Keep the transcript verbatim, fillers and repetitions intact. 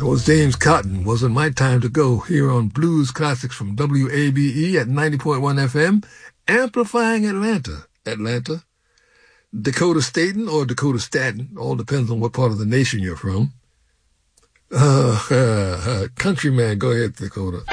That was James Cotton. Wasn't My Time to Go here on Blues Classics from W A B E at ninety point one F M, amplifying Atlanta. Atlanta. Dakota Staten or Dakota Staten, all depends on what part of the nation you're from. Uh, uh, uh, countryman, go ahead, Dakota.